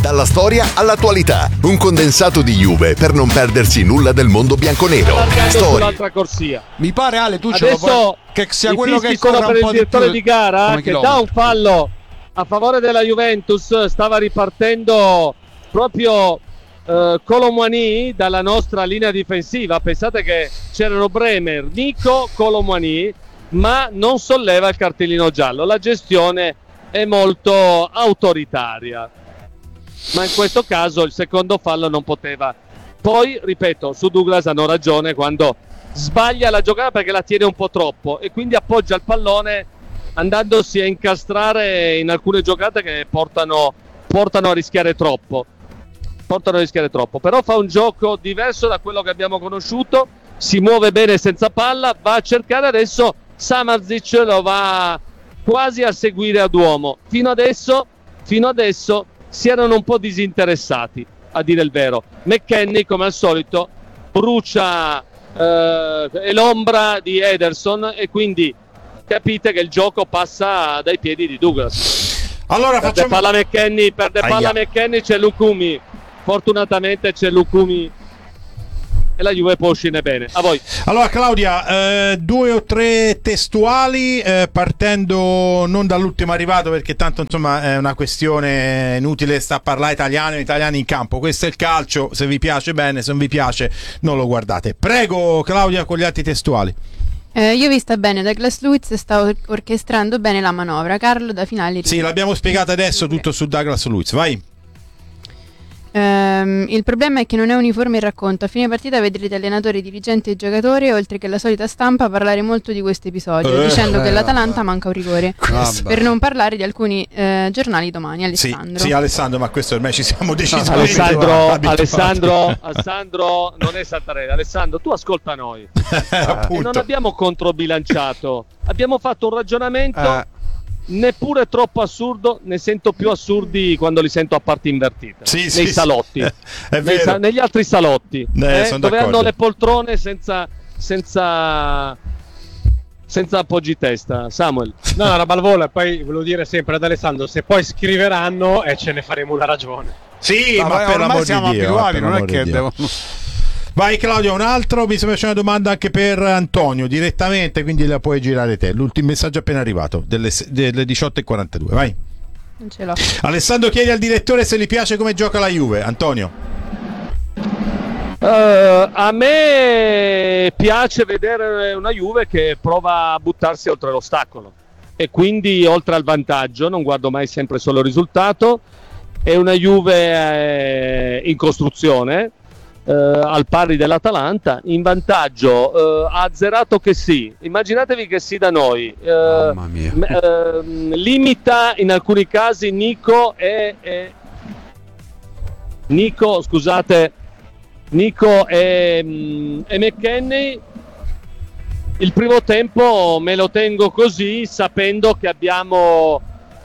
dalla storia all'attualità. Un condensato di Juve per non perdersi nulla del mondo bianconero. Sull'altra corsia. Mi pare, Ale, tu adesso che sia quello che sono corra per un po' il direttore di gara che chilometri. dà un fallo a favore della Juventus. Stava ripartendo proprio Kolo Muani dalla nostra linea difensiva. Pensate che c'erano Bremer, Nico, Kolo Muani, ma non solleva il cartellino giallo. La gestione è molto autoritaria, ma in questo caso il secondo fallo non poteva. Poi, ripeto, su Douglas hanno ragione quando sbaglia la giocata perché la tiene un po' troppo e quindi appoggia il pallone andandosi a incastrare in alcune giocate che portano a rischiare troppo. Però fa un gioco diverso da quello che abbiamo conosciuto, si muove bene senza palla, va a cercare adesso Samardžić, lo va quasi a seguire a Duomo. Fino adesso si erano un po' disinteressati, a dire il vero. McKennie, come al solito, brucia l'ombra di Ederson e quindi capite che il gioco passa dai piedi di Douglas. Allora perde palla McKennie, c'è Lukumi. Fortunatamente c'è Lukumi e la Juve può uscire bene. A voi. Allora Claudia, 2 o 3 testuali, partendo non dall'ultimo arrivato, perché tanto insomma è una questione inutile sta a parlare italiani in campo. Questo è il calcio, se vi piace bene, se non vi piace non lo guardate. Prego Claudia con gli altri testuali. Io vi sta bene, Douglas Luiz sta orchestrando bene la manovra. Carlo da finale. Sì, l'abbiamo spiegato adesso tutto su Douglas Luiz, vai. Il problema è che non è uniforme il racconto. A fine partita vedrete allenatori, dirigenti e giocatori, oltre che la solita stampa, parlare molto di questo episodio, dicendo che l'Atalanta manca un rigore. Per non parlare di alcuni giornali domani. Alessandro. Sì, Alessandro, ma questo ormai ci siamo decisi. Alessandro non è Santarelli. Alessandro, tu ascolta noi. Non abbiamo controbilanciato, abbiamo fatto un ragionamento neppure troppo assurdo. Ne sento più assurdi quando li sento a parti invertite, nei salotti, negli altri salotti, dove hanno le poltrone senza appoggi testa. Samuel, no, era balvola. E poi volevo dire sempre ad Alessandro, se poi scriveranno ce ne faremo una ragione. Sì, ma per l'amor di Dio, abituati, non è che devono. Vai Claudio, un altro, mi sembra c'è una domanda anche per Antonio direttamente, quindi la puoi girare te. L'ultimo messaggio appena arrivato, delle 18:42, vai. Non ce l'ho. Alessandro chiede al direttore se gli piace come gioca la Juve. Antonio. A me piace vedere una Juve che prova a buttarsi oltre l'ostacolo e quindi oltre al vantaggio, non guardo mai sempre solo il risultato. È una Juve in costruzione, al pari dell'Atalanta, in vantaggio, ha azzerato che sì. Immaginatevi che sì da noi. Mamma mia. Limita in alcuni casi Nico e McKennie. Il primo tempo me lo tengo così, sapendo che abbiamo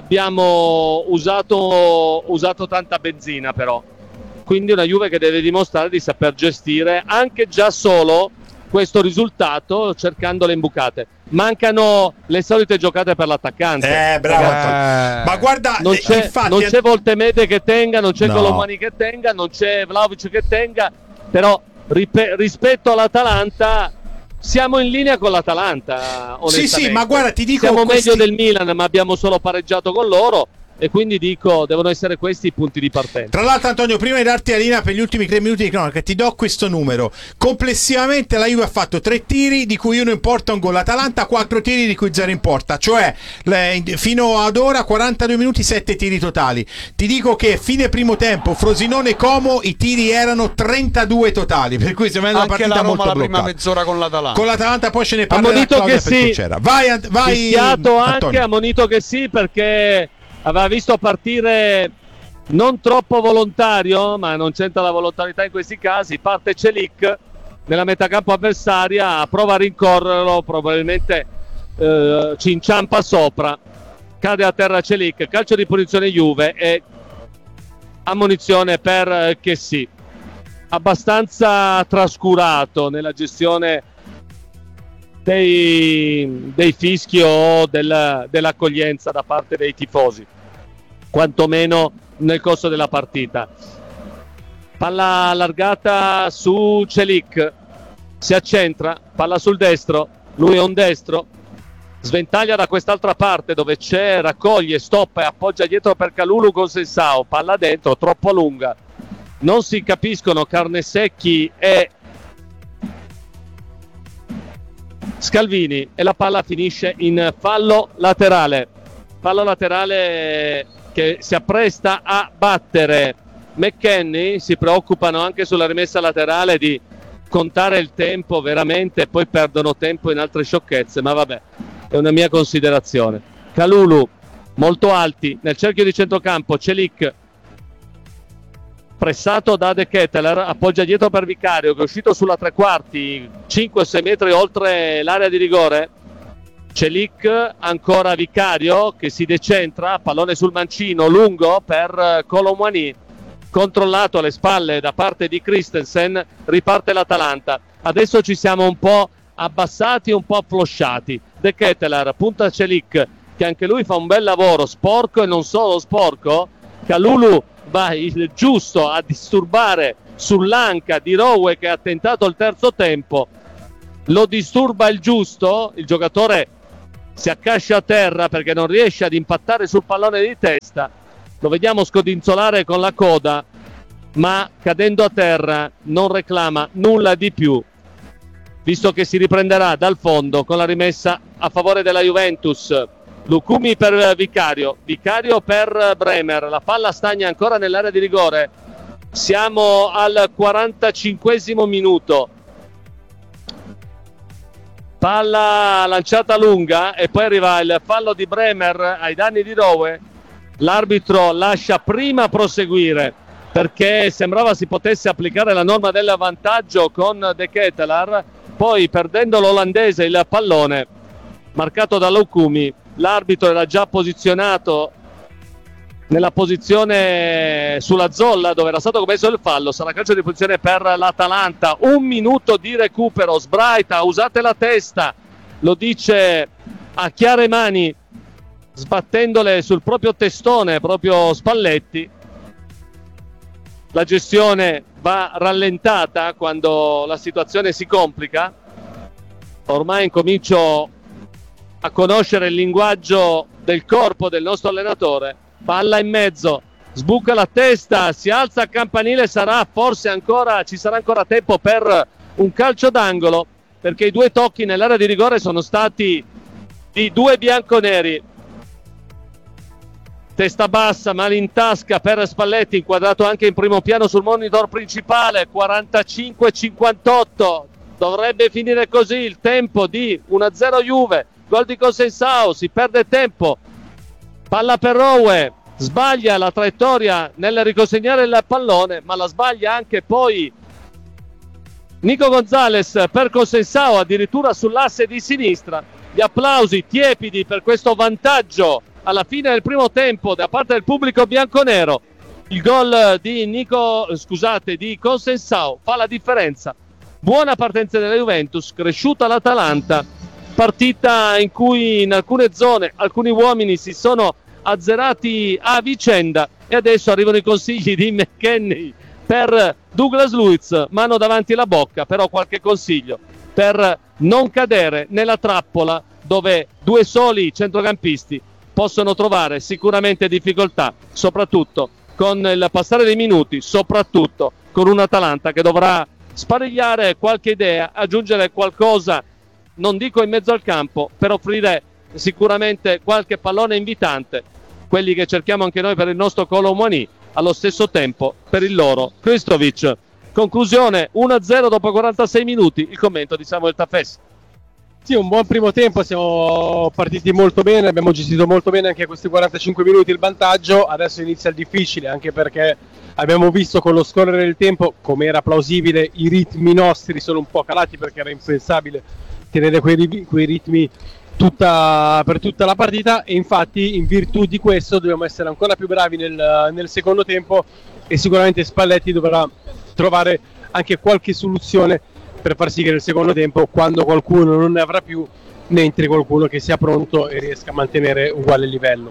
usato tanta benzina, però. Quindi una Juve che deve dimostrare di saper gestire anche già solo questo risultato, cercando le imbucate. Mancano le solite giocate per l'attaccante. Bravo. Ma guarda, non c'è Voltemede che tenga, non c'è Kolo Muani che tenga, non c'è Vlahovic che tenga, però rispetto all'Atalanta siamo in linea con l'Atalanta, onestamente. Sì, ma guarda, ti dico, siamo meglio del Milan, ma abbiamo solo pareggiato con loro. E quindi dico, devono essere questi i punti di partenza. Tra l'altro, Antonio, prima di darti la linea per gli ultimi 3 minuti di cronaca, ti do questo numero. Complessivamente la Juve ha fatto 3 tiri di cui 1 importa un gol, l'Atalanta 4 tiri di cui 0 importa, cioè fino ad ora 42 minuti 7 tiri totali. Ti dico che fine primo tempo Frosinone Como i tiri erano 32 totali, per cui sembra una partita la Roma molto la bloccata. Prima mezz'ora con l'Atalanta. Con l'Atalanta poi ce ne parlerà Claudia perché c'era. Vai anche ammonito che sì, perché aveva visto partire non troppo volontario, ma non c'entra la volontarietà in questi casi. Parte Celik nella metacampo avversaria, prova a rincorrerlo, probabilmente ci inciampa sopra, cade a terra Celik, calcio di punizione Juve e ammonizione per Kessi, abbastanza trascurato nella gestione dei fischi o dell'accoglienza da parte dei tifosi. quantomeno nel corso della partita. Palla allargata su Celik, si accentra, palla sul destro, lui è un destro, sventaglia da quest'altra parte dove c'è, raccoglie, stoppa e appoggia dietro per Kalulu con Sensao, palla dentro, troppo lunga, non si capiscono Carnesecchi e Scalvini e la palla finisce in fallo laterale che si appresta a battere McKennie. Si preoccupano anche sulla rimessa laterale di contare il tempo veramente, poi perdono tempo in altre sciocchezze, ma vabbè, è una mia considerazione. Kalulu molto alti nel cerchio di centrocampo, Celik pressato da De Ketelaere, appoggia dietro per Vicario che è uscito sulla tre quarti, 5-6 metri oltre l'area di rigore. Celik, ancora Vicario che si decentra, pallone sul mancino lungo per Colomwani, controllato alle spalle da parte di Christensen, riparte l'Atalanta. Adesso ci siamo un po' abbassati, un po' afflosciati. De Ketelaere punta Celik che anche lui fa un bel lavoro, sporco e non solo sporco. Kalulu va il giusto a disturbare sull'anca di Rowe che ha tentato il terzo tempo, lo disturba il giusto, il giocatore si accascia a terra perché non riesce ad impattare sul pallone di testa, lo vediamo scodinzolare con la coda ma cadendo a terra non reclama nulla di più, visto che si riprenderà dal fondo con la rimessa a favore della Juventus. Lucumi per Vicario per Bremer, la palla stagna ancora nell'area di rigore, siamo al 45esimo minuto, palla lanciata lunga e poi arriva il fallo di Bremer ai danni di Rowe. L'arbitro lascia prima proseguire perché sembrava si potesse applicare la norma del vantaggio con De Ketelaere, poi perdendo l'olandese il pallone marcato da Lucumi. L'arbitro era già posizionato nella posizione sulla zolla dove era stato commesso il fallo. Sarà calcio di posizione per l'Atalanta. 1 minuto di recupero. Sbraita, usate la testa, lo dice a chiare mani, sbattendole sul proprio testone, proprio Spalletti. La gestione va rallentata quando la situazione si complica. Ormai incomincio a conoscere il linguaggio del corpo del nostro allenatore. Palla in mezzo, sbuca la testa, si alza a campanile, ci sarà ancora tempo per un calcio d'angolo perché i 2 tocchi nell'area di rigore sono stati di 2 bianconeri. Testa bassa, mano in tasca per Spalletti, inquadrato anche in primo piano sul monitor principale. 45-58, dovrebbe finire così il tempo di 1-0 Juve. Gol di Consensao, si perde tempo, palla per Rowe, sbaglia la traiettoria nel riconsegnare il pallone, ma la sbaglia anche poi Nico Gonzalez per Consensao, addirittura sull'asse di sinistra. Gli applausi tiepidi per questo vantaggio alla fine del primo tempo da parte del pubblico bianconero. Il gol di Consensao fa la differenza. Buona partenza della Juventus, cresciuta l'Atalanta, partita in cui in alcune zone alcuni uomini si sono azzerati a vicenda e adesso arrivano i consigli di McKennie per Douglas Luiz, mano davanti alla bocca, però qualche consiglio per non cadere nella trappola dove 2 soli centrocampisti possono trovare sicuramente difficoltà, soprattutto con il passare dei minuti, soprattutto con un Atalanta che dovrà sparigliare qualche idea, aggiungere qualcosa, non dico in mezzo al campo, per offrire sicuramente qualche pallone invitante, quelli che cerchiamo anche noi per il nostro Colomwani, allo stesso tempo per il loro Krstovic. Conclusione 1-0 dopo 46 minuti, il commento di Samuel Taffes. Sì, un buon primo tempo, siamo partiti molto bene, abbiamo gestito molto bene anche questi 45 minuti il vantaggio. Adesso inizia il difficile, anche perché abbiamo visto con lo scorrere del tempo, come era plausibile, i ritmi nostri sono un po' calati perché era impensabile tenere quei ritmi per tutta la partita, e infatti in virtù di questo dobbiamo essere ancora più bravi nel secondo tempo e sicuramente Spalletti dovrà trovare anche qualche soluzione per far sì che nel secondo tempo, quando qualcuno non ne avrà più, ne entri qualcuno che sia pronto e riesca a mantenere uguale livello.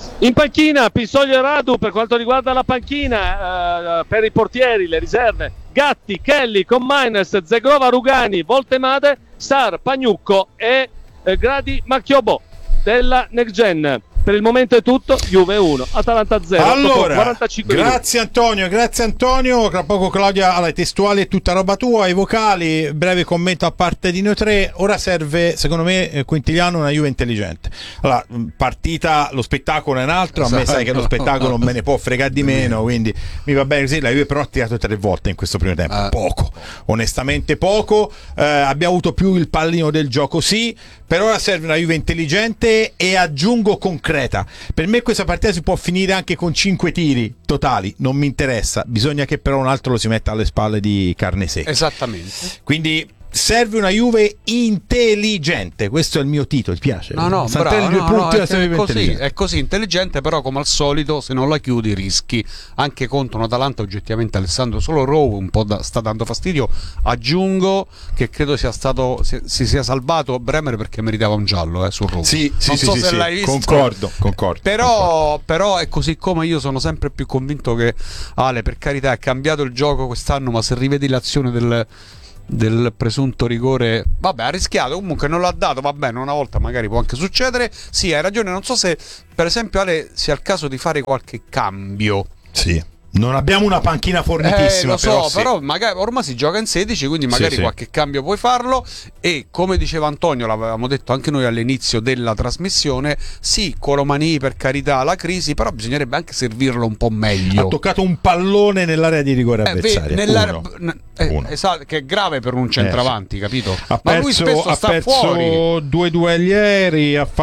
In panchina Pistoio e Radu per quanto riguarda la panchina, per i portieri, le riserve: Gatti, Kelly, Comminers, Zegrova, Rugani, Voltemade, Sar, Pagnucco e Gradi Macchiobò della Next Gen. Per il momento è tutto, Juve 1, Atalanta 0. Allora, 45 grazie Antonio, grazie Antonio. Tra poco Claudia, alla testuale è tutta roba tua, i vocali, breve commento a parte di noi tre. Ora serve, secondo me, Quintiliano, una Juve intelligente. Allora, partita, lo spettacolo è un altro, esatto. A me sai che lo spettacolo me ne può fregare di meno, quindi mi va bene così. La Juve però ha tirato 3 volte in questo primo tempo, poco, onestamente poco. Abbiamo avuto più il pallino del gioco, sì. Per ora serve una Juve intelligente e aggiungo concreta. Per me questa partita si può finire anche con 5 tiri totali, non mi interessa, bisogna che però un altro lo si metta alle spalle di carne secca. Esattamente. Quindi serve una Juve intelligente, questo è il mio titolo, ti piace? No, bravo, è così intelligente, però come al solito se non la chiudi rischi, anche contro un Atalanta oggettivamente. Alessandro, solo Rowe un po' sta dando fastidio. Aggiungo che credo si sia salvato Bremer perché meritava un giallo su Rowe. Non so se l'hai visto. Concordo. Però è così, come io sono sempre più convinto che Ale, per carità, è cambiato il gioco quest'anno, ma se rivedi l'azione del presunto rigore, vabbè, ha rischiato, comunque non l'ha dato, va bene, una volta magari può anche succedere. Sì, hai ragione, non so se per esempio Ale sia il caso di fare qualche cambio. Sì. Non abbiamo una panchina fornitissima, lo so, però magari ormai si gioca in 16, quindi magari qualche cambio puoi farlo. E come diceva Antonio, l'avevamo detto anche noi all'inizio della trasmissione, sì, Colomani per carità la crisi, però bisognerebbe anche servirlo un po' meglio. Ha toccato un pallone nell'area di rigore avversaria, esatto, che è grave per un centravanti, capito? Ma lui spesso sta fuori. 2 duelli aerei, ha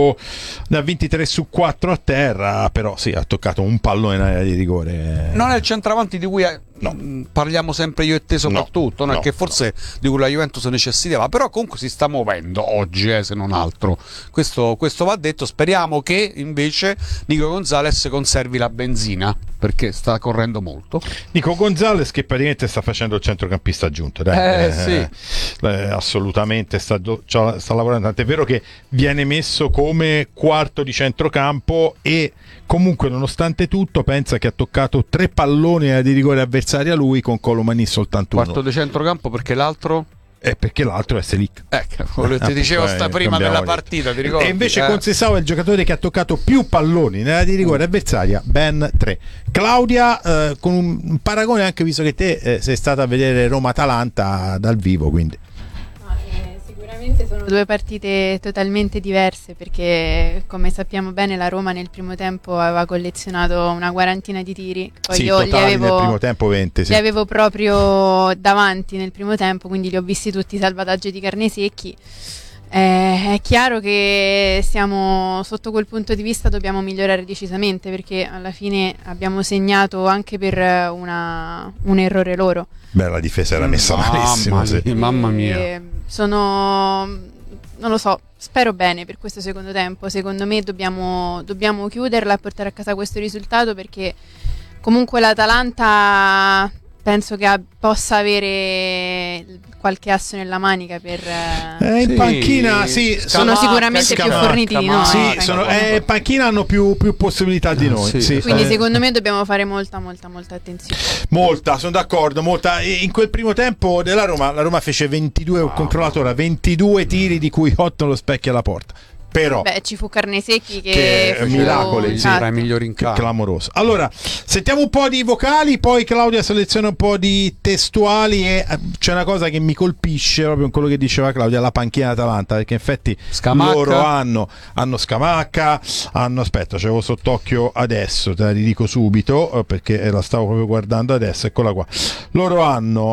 23 su 4 a terra, però sì, ha toccato un pallone nell'area di rigore. Non è il centravanti di cui parliamo sempre io e te soprattutto, che forse di cui la Juventus necessitava, però comunque si sta muovendo oggi, se non altro. Questo va detto. Speriamo che invece Nico Gonzalez conservi la benzina, perché sta correndo molto. Nico Gonzalez che praticamente sta facendo il centrocampista aggiunto, assolutamente sta lavorando, tant'è vero che viene messo come quarto di centrocampo e comunque nonostante tutto pensa che ha toccato 3 palloni di rigore avversaria lui, con Colomani soltanto uno. Quarto di centrocampo perché l'altro? Perché l'altro è Selic. Ti dicevo prima della partita, ti ricordi? E invece Conceição è il giocatore che ha toccato più palloni nella di rigore avversaria, ben 3. Claudia, con un paragone, anche visto che te sei stata a vedere Roma-Atalanta dal vivo, quindi sicuramente sono 2 partite totalmente diverse, perché come sappiamo bene la Roma nel primo tempo aveva collezionato una quarantina di tiri, poi io li avevo, nel primo tempo 20, li avevo proprio davanti nel primo tempo, quindi li ho visti tutti, salvataggio di carne secchi. È chiaro che siamo sotto quel punto di vista, dobbiamo migliorare decisamente, perché alla fine abbiamo segnato anche per un errore loro. La difesa era messa malissimo. Mamma mia. Non lo so, spero bene per questo secondo tempo. Secondo me dobbiamo chiuderla e portare a casa questo risultato, perché comunque l'Atalanta penso che possa avere qualche asso nella manica per in panchina sono sicuramente più forniti di noi. In panchina hanno più possibilità di noi. Quindi secondo me dobbiamo fare molta attenzione. Sono d'accordo, in quel primo tempo della Roma, la Roma fece 22, ho controllato ora, 22 tiri di cui 8 allo specchio alla porta. Però ci fu Carne Secchi che miracoli, tra i migliori in campo, clamoroso. Allora, sentiamo un po' di vocali, poi Claudia seleziona un po' di testuali, e c'è una cosa che mi colpisce proprio in quello che diceva Claudia, la panchina Atalanta, perché in effetti Scamacca. Loro hanno Scamacca, aspetta, c'avevo sott'occhio adesso, te la ridico subito perché la stavo proprio guardando adesso, eccola qua. Loro hanno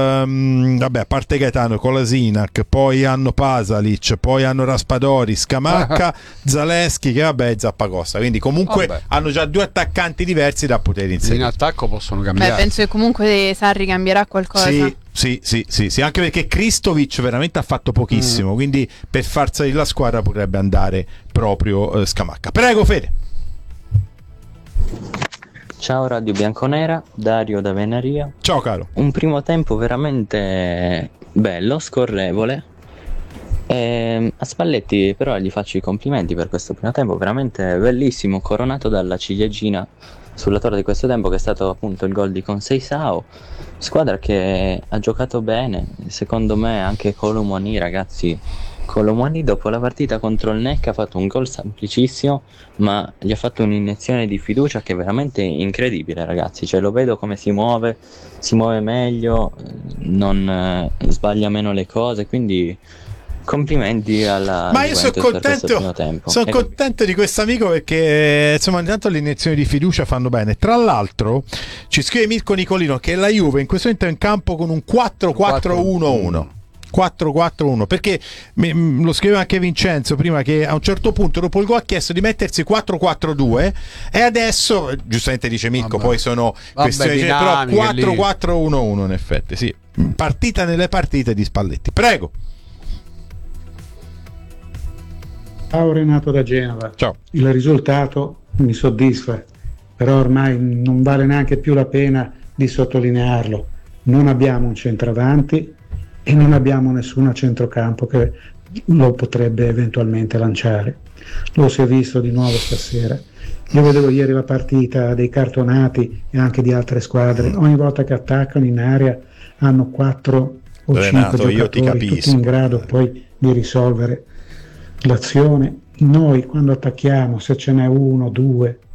a parte Gaetano, Kolasinac, poi hanno Pasalic, poi hanno Raspadori, Scamacca, Zaleschi, che è Zappacosta, quindi comunque hanno già 2 attaccanti diversi da poter inserire. In attacco possono cambiare. Penso che comunque Sarri cambierà qualcosa. Sì, anche perché Kristovic veramente ha fatto pochissimo, quindi per far salire la squadra potrebbe andare proprio Scamacca. Prego Fede. Ciao Radio Bianconera, Dario da Venaria. Ciao caro. Un primo tempo veramente bello, scorrevole. A Spalletti però gli faccio i complimenti per questo primo tempo, veramente bellissimo, coronato dalla ciliegina sulla torta di questo tempo, che è stato appunto il gol di Conceição. Squadra che ha giocato bene, secondo me anche Colomoni, ragazzi. Colomoni dopo la partita contro il NEC ha fatto un gol semplicissimo, ma gli ha fatto un'iniezione di fiducia che è veramente incredibile, ragazzi. Cioè, lo vedo come si muove meglio, non sbaglia meno le cose, quindi complimenti alla Ma io sono Juventus per questo primo tempo. sono contento di questo amico, perché insomma intanto le iniezioni di fiducia fanno bene. Tra l'altro ci scrive Mirko Nicolino che la Juve in questo momento è in campo con un 4-4-1-1. 4-4-1, perché lo scriveva anche Vincenzo prima, che a un certo punto dopo il gol ha chiesto di mettersi 4-4-2 e adesso giustamente dice Mirko, poi sono questioni, però 4-4-1-1 in effetti sì, partita nelle partite di Spalletti. Prego. Ciao Renato da Genova. Ciao. Il risultato mi soddisfa, però ormai non vale neanche più la pena di sottolinearlo. Non abbiamo un centravanti e non abbiamo nessuno a centrocampo che lo potrebbe eventualmente lanciare. Lo si è visto di nuovo stasera. Io vedevo ieri la partita dei cartonati e anche di altre squadre. Ogni volta che attaccano in area hanno 4 o Renato, 5 io ti giocatori, tutti capisco. in grado poi di risolvere l'azione. Noi quando attacchiamo, se ce n'è 1, 2